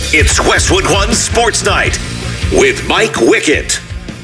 It's Westwood One Sports Night with Mike Wickett.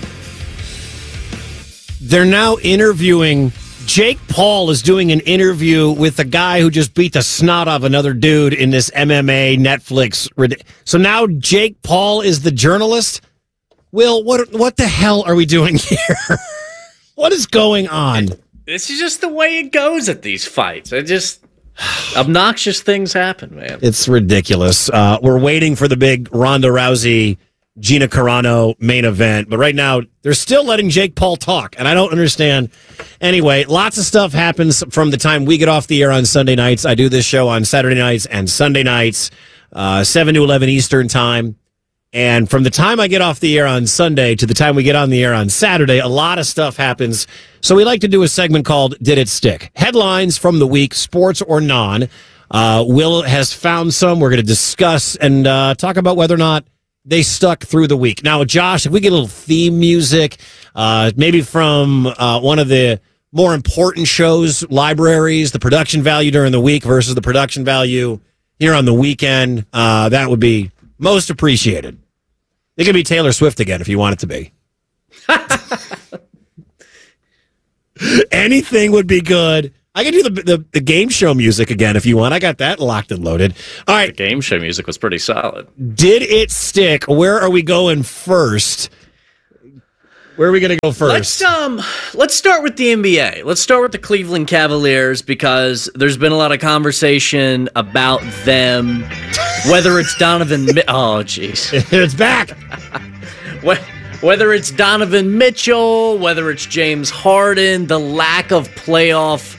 They're now interviewing. Jake Paul is doing an interview with a guy who just beat the snot of another dude in this MMA Netflix. So now Jake Paul is the journalist? Will, what the hell are we doing here? What is going on? This is just the way it goes at these fights. Obnoxious things happen, man. It's ridiculous. We're waiting for the big Ronda Rousey, Gina Carano main event, but right now they're still letting Jake Paul talk, and I don't understand. Anyway, lots of stuff happens from the time we get off the air on Sunday nights. I do this show on Saturday nights and Sunday nights, 7 to 11 Eastern time. And from the time I get off the air on Sunday to the time we get on the air on Saturday, a lot of stuff happens. So we like to do a segment called Did It Stick? Headlines from the week, sports or non. Will has found some. We're going to discuss and talk about whether or not they stuck through the week. Now, Josh, if we get a little theme music, maybe from one of the more important shows, libraries, the production value during the week versus the production value here on the weekend, that would be most appreciated. It could be Taylor Swift again if you want it to be. Anything would be good. I can do the game show music again if you want. I got that locked and loaded. All right. The game show music was pretty solid. Did it stick? Where are we going first? Where are we going to go first? Let's start with the NBA. Let's start with the Cleveland Cavaliers because there's been a lot of conversation about them, whether it's Donovan. Oh, jeez, it's back. Whether it's Donovan Mitchell, whether it's James Harden, the lack of playoff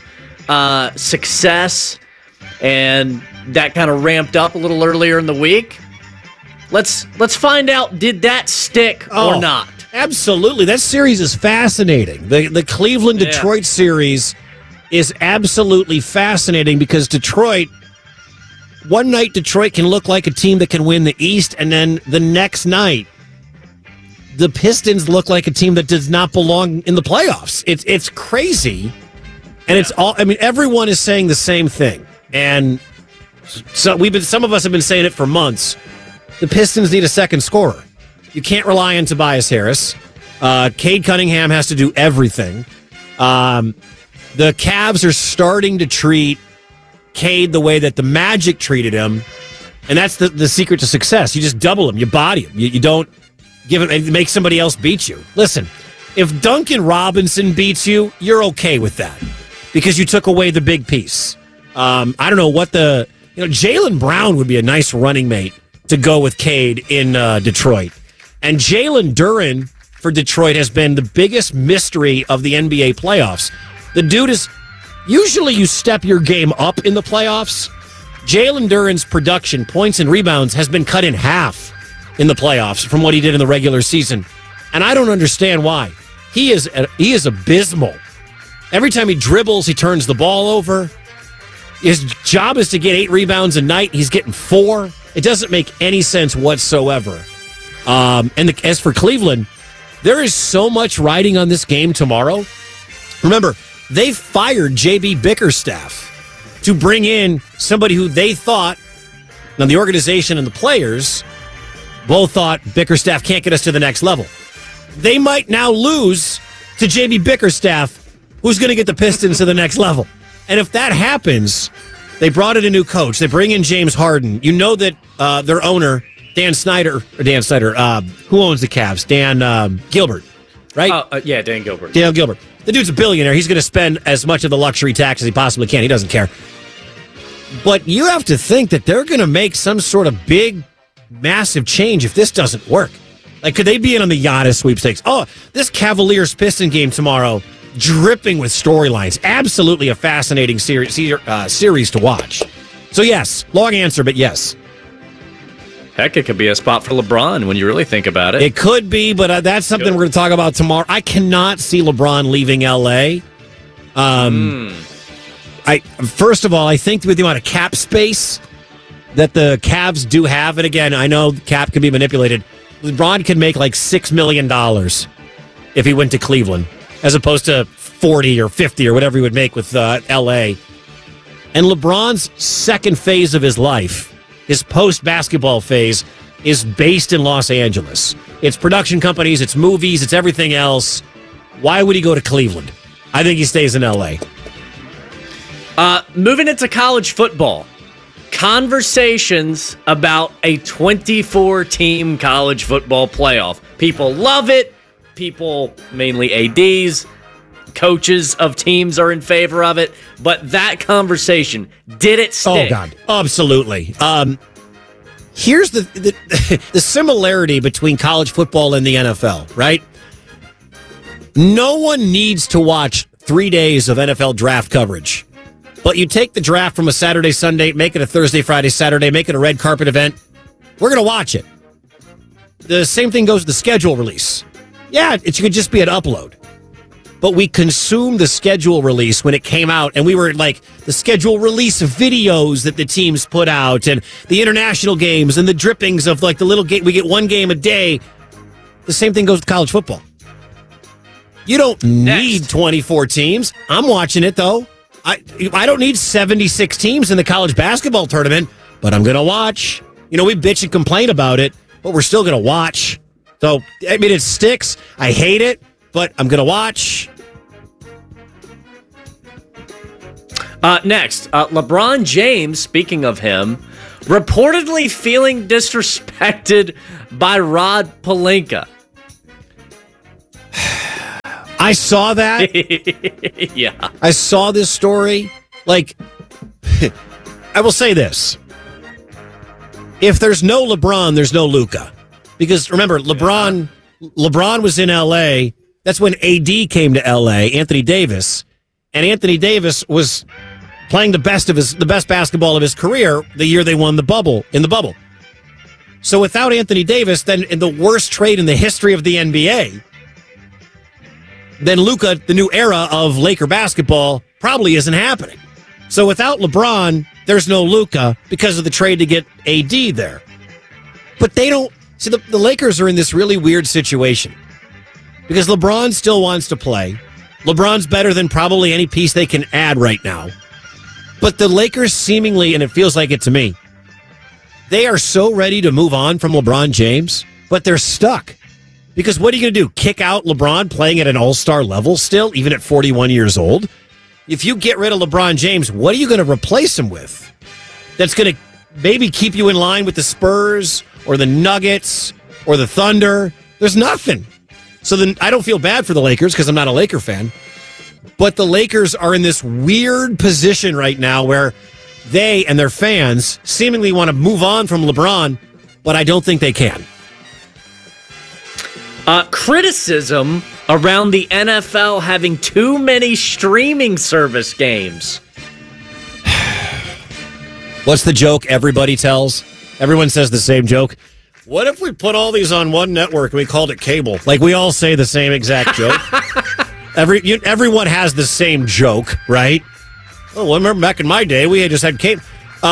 success, and that kind of ramped up a little earlier in the week. Let's find out, did that stick or not? Absolutely. That series is fascinating. The Cleveland-Detroit series is absolutely fascinating because Detroit, one night Detroit can look like a team that can win the East, and then the next night, the Pistons look like a team that does not belong in the playoffs. It's crazy. And it's all, I mean, everyone is saying the same thing. And so some of us have been saying it for months. The Pistons need a second scorer. You can't rely on Tobias Harris. Cade Cunningham has to do everything. The Cavs are starting to treat Cade the way that the Magic treated him. And that's the secret to success. You just double him. You body him. You don't give him and make somebody else beat you. Listen, if Duncan Robinson beats you, you're okay with that because you took away the big piece. I don't know what Jaylen Brown would be a nice running mate to go with Cade in Detroit. And Jalen Duren for Detroit has been the biggest mystery of the NBA playoffs. The dude is, usually you step your game up in the playoffs. Jalen Duren's production, points and rebounds, has been cut in half in the playoffs from what he did in the regular season. And I don't understand why. He is abysmal. Every time he dribbles, he turns the ball over. His job is to get 8 rebounds a night. He's getting 4. It doesn't make any sense whatsoever. As for Cleveland, there is so much riding on this game tomorrow. Remember, they fired J.B. Bickerstaff to bring in somebody who they thought, now the organization and the players both thought Bickerstaff can't get us to the next level. They might now lose to J.B. Bickerstaff, who's going to get the Pistons to the next level. And if that happens, they brought in a new coach. They bring in James Harden. You know that their owner, Dan Snyder, who owns the Cavs? Dan Gilbert, right? Yeah, Dan Gilbert. Dan Gilbert. The dude's a billionaire. He's going to spend as much of the luxury tax as he possibly can. He doesn't care. But you have to think that they're going to make some sort of big, massive change if this doesn't work. Like, could they be in on the Giannis sweepstakes? Oh, this Cavaliers-Piston game tomorrow, dripping with storylines. Absolutely a fascinating series to watch. So, yes, long answer, but yes. Heck, it could be a spot for LeBron when you really think about it. It could be, but that's something we're going to talk about tomorrow. I cannot see LeBron leaving L.A. First of all, I think with the amount of cap space that the Cavs do have, and again, I know cap can be manipulated, LeBron could make like $6 million if he went to Cleveland, as opposed to 40 or 50 or whatever he would make with L.A. And LeBron's second phase of his life his post-basketball phase is based in Los Angeles. It's production companies, it's movies, it's everything else. Why would he go to Cleveland? I think he stays in L.A. Moving into college football. Conversations about a 24-team college football playoff. People love it. People, mainly ADs, coaches of teams are in favor of it. But that conversation, did it stick? Oh, God. Absolutely. Here's the similarity between college football and the NFL, right? No one needs to watch 3 days of NFL draft coverage. But you take the draft from a Saturday, Sunday, make it a Thursday, Friday, Saturday, make it a red carpet event. We're going to watch it. The same thing goes with the schedule release. Yeah, it could just be an upload. But we consumed the schedule release when it came out, and we were like the schedule release videos that the teams put out, and the international games, and the drippings of like the little game. We get one game a day. The same thing goes with college football. You don't need 24 teams. I'm watching it, though. I don't need 76 teams in the college basketball tournament, but I'm going to watch. You know, we bitch and complain about it, but we're still going to watch. So, I mean, it sticks. I hate it, but I'm going to watch. Next, LeBron James, speaking of him, reportedly feeling disrespected by Rod Pelinka. I saw that. Yeah. I saw this story. Like, I will say this. If there's no LeBron, there's no Luka. Because remember, LeBron was in L.A. That's when AD came to L.A., Anthony Davis. And Anthony Davis was playing the best basketball of his career the year they won the bubble. So without Anthony Davis, then in the worst trade in the history of the NBA, then Luka, the new era of Laker basketball, probably isn't happening. So without LeBron, there's no Luka because of the trade to get AD there. But they don't. See, the Lakers are in this really weird situation because LeBron still wants to play. LeBron's better than probably any piece they can add right now. But the Lakers seemingly, and it feels like it to me, they are so ready to move on from LeBron James, but they're stuck. Because what are you going to do? Kick out LeBron playing at an all-star level still, even at 41 years old? If you get rid of LeBron James, what are you going to replace him with? That's going to maybe keep you in line with the Spurs or the Nuggets or the Thunder. There's nothing. So then I don't feel bad for the Lakers because I'm not a Laker fan. But the Lakers are in this weird position right now where they and their fans seemingly want to move on from LeBron, but I don't think they can. Criticism around the NFL having too many streaming service games. What's the joke everybody tells? Everyone says the same joke. What if we put all these on one network and we called it cable? Like we all say the same exact joke. Everyone has the same joke, right? Oh, well, remember back in my day, we had just had cable.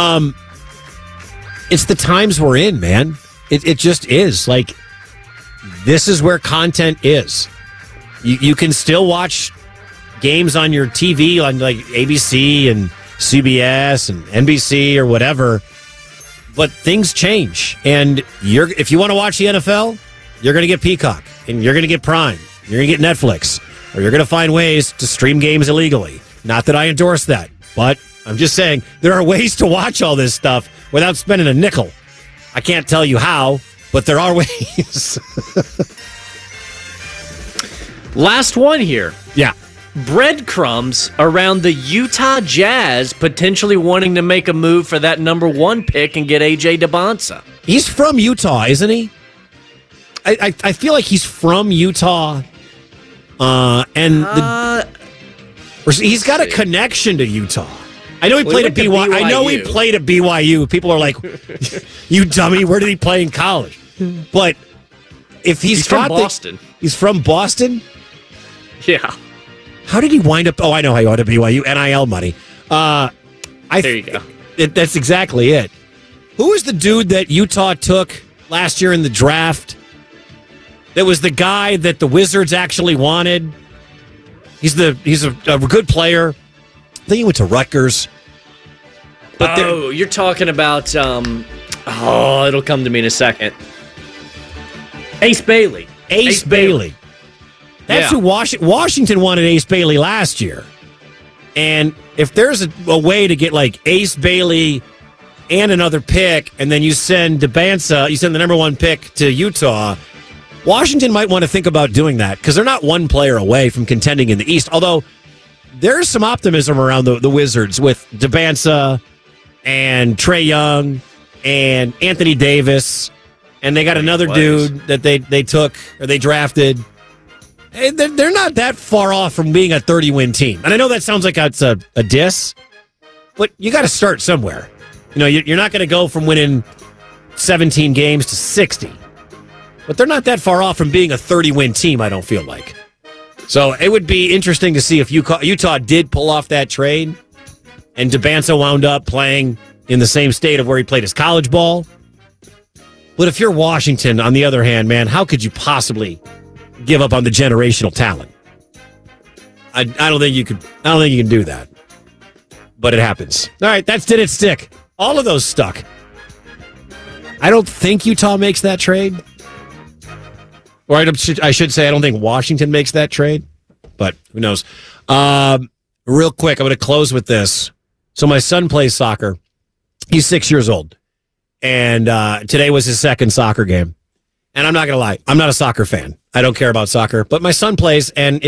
It's the times we're in, man. It just is. Like, this is where content is. You can still watch games on your TV on like ABC and CBS and NBC or whatever, but things change. And if you want to watch the NFL, you're going to get Peacock and you're going to get Prime. You're going to get Netflix, or you're going to find ways to stream games illegally. Not that I endorse that, but I'm just saying there are ways to watch all this stuff without spending a nickel. I can't tell you how, but there are ways. Last one here. Yeah. Breadcrumbs around the Utah Jazz potentially wanting to make a move for that number 1 pick and get A.J. Debonsa. He's from Utah, isn't he? I feel like he's from Utah. He's got a connection to Utah. I know he played at BYU. I know he played at BYU. People are like, "You dummy! Where did he play in college?" But if he's from Boston, he's from Boston. Yeah. How did he wind up? Oh, I know how he wound up BYU. NIL money. There you go. That's exactly it. Who was the dude that Utah took last year in the draft? That was the guy that the Wizards actually wanted. He's a good player. I think he went to Rutgers. But you're talking about Oh, it'll come to me in a second. Ace Bailey. Ace Bailey. That's who Washington wanted Ace Bailey last year. And if there's a way to get like Ace Bailey and another pick, and then you send DeBansa, you send the number 1 pick to Utah, Washington might want to think about doing that because they're not one player away from contending in the East. Although there's some optimism around the Wizards with DeBansa and Trae Young and Anthony Davis, and they got another dude that they took or they drafted. They're not that far off from being a 30-win team. And I know that sounds like it's a diss, but you got to start somewhere. You know, you're not going to go from winning 17 games to 60. But they're not that far off from being a 30-win team, I don't feel like. So it would be interesting to see if Utah did pull off that trade and DeBansa wound up playing in the same state of where he played his college ball. But if you're Washington, on the other hand, man, how could you possibly give up on the generational talent? I don't think you could. I don't think you can do that. But it happens. All right, that's Did It Stick? All of those stuck. I don't think Utah makes that trade. Or I should say, I don't think Washington makes that trade. But who knows? Real quick, I'm going to close with this. So my son plays soccer. He's 6 years old. And today was his second soccer game. And I'm not going to lie, I'm not a soccer fan. I don't care about soccer. But my son plays, and